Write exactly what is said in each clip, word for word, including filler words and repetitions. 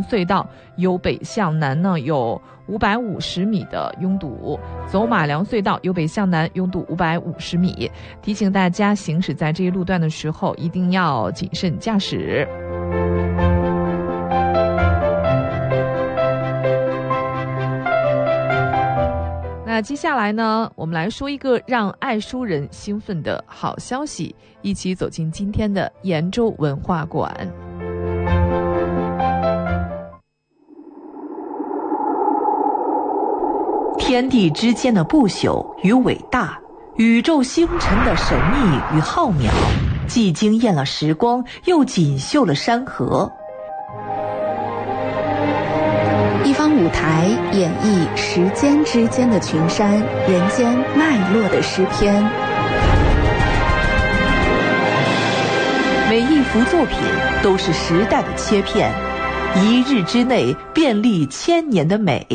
隧道由北向南呢有五百五十米的拥堵，走马良隧道由北向南拥堵五百五十米。提醒大家行驶在这一路段的时候，一定要谨慎驾驶。那接下来呢，我们来说一个让爱书人兴奋的好消息，一起走进今天的延州文化馆。 天地之间的不朽与伟大，宇宙星辰的神秘与浩渺，既惊艳了时光，又锦绣了山河。 一方舞台演绎时间之间的群山，人间脉络的诗篇。 每一幅作品都是时代的切片，一日之内便历千年的美。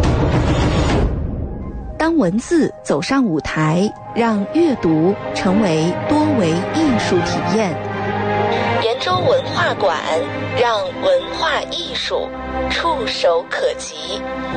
当文字走上舞台，让阅读成为多维艺术体验。 延州文化馆，让文化艺术触手可及。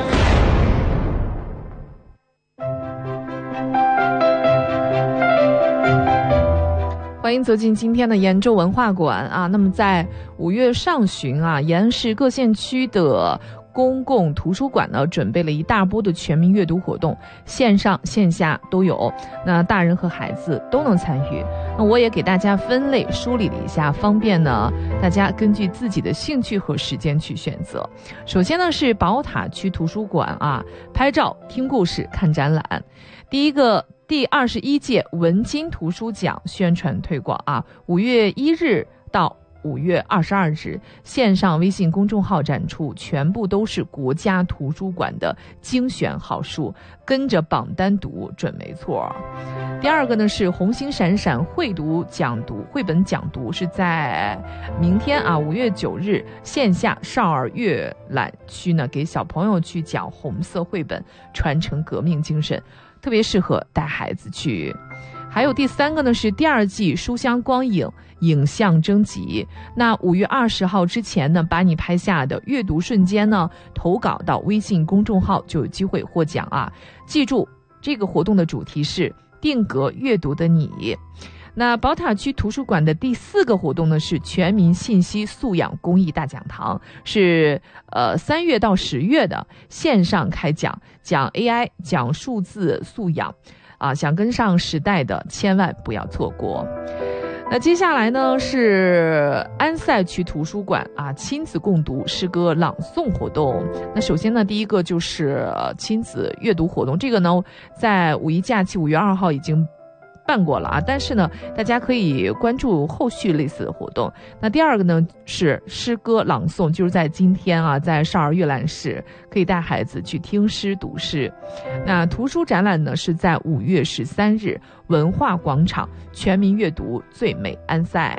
欢迎走进今天的延州文化馆啊！那么在五月上旬啊，延安市各县区的公共图书馆呢，准备了一大波的全民阅读活动，线上线下都有，那大人和孩子都能参与。那我也给大家分类梳理了一下，方便呢大家根据自己的兴趣和时间去选择。首先呢是宝塔区图书馆啊，拍照、听故事、看展览。第一个第二十一届文津图书奖宣传推广啊，五月一日到五月二十二日，线上微信公众号展出，全部都是国家图书馆的精选好书，跟着榜单读准没错。第二个呢是红星闪闪绘读讲读绘本讲读，是在明天啊五月九日线下少儿阅览区呢，给小朋友去讲红色绘本，传承革命精神，特别适合带孩子去。还有第三个呢是第二季书香光影影像征集，那五月二十号之前呢，把你拍下的阅读瞬间呢投稿到微信公众号，就有机会获奖啊！记住，这个活动的主题是定格阅读的你。那宝塔区图书馆的第四个活动呢是全民信息素养公益大讲堂，是呃三月到十月的线上开讲，讲 A I， 讲数字素养。啊，想跟上时代的千万不要错过。那接下来呢是安塞区图书馆啊亲子共读诗歌朗诵活动。那首先呢，第一个就是亲子阅读活动，这个呢在五一假期五月二号已经办过了啊，但是呢大家可以关注后续类似的活动。那第二个呢是诗歌朗诵，就是在今天啊，在少儿阅览室可以带孩子去听诗读诗。那图书展览呢是在五月十三日文化广场，全民阅读最美安塞。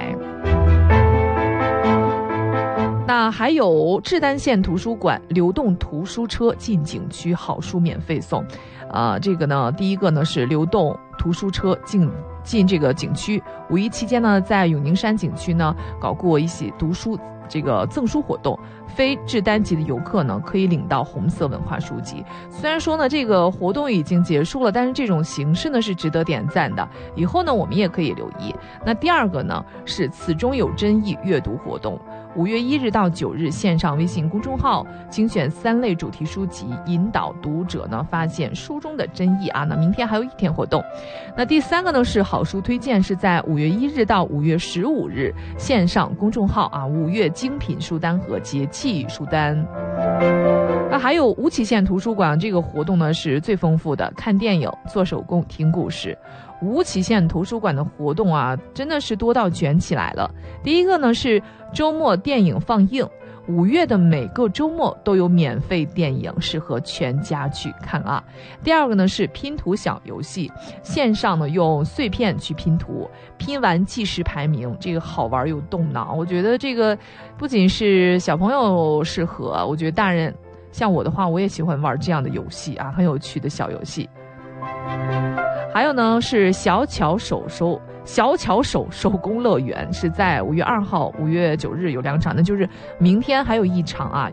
那还有志丹县图书馆流动图书车进景区，好书免费送。呃，这个呢，第一个呢是流动图书车进进这个景区。五一期间呢，在永宁山景区呢搞过一些读书这个赠书活动，非志丹籍的游客呢可以领到红色文化书籍。虽然说呢这个活动已经结束了，但是这种形式呢是值得点赞的，以后呢我们也可以留意。那第二个呢是此中有真意阅读活动，五月一日到九日线上微信公众号精选三类主题书籍，引导读者呢发现书中的真意啊。那明天还有一天活动。那第三个呢是好书推荐，是在五月一日到五月十五日线上公众号啊，五月精品书单和节气书单。那还有吴起县图书馆，这个活动呢是最丰富的，看电影、做手工、听故事。吴起县图书馆的活动啊，真的是多到卷起来了。第一个呢是周末电影放映，五月的每个周末都有免费电影，适合全家去看啊。第二个呢是拼图小游戏，线上呢用碎片去拼图，拼完计时排名，这个好玩又动脑。我觉得这个不仅是小朋友适合，我觉得大人像我的话，我也喜欢玩这样的游戏啊，很有趣的小游戏。还有呢是小巧手收小巧手手工乐园，是在五月二号、五月九日有两场，那就是明天还有一场啊。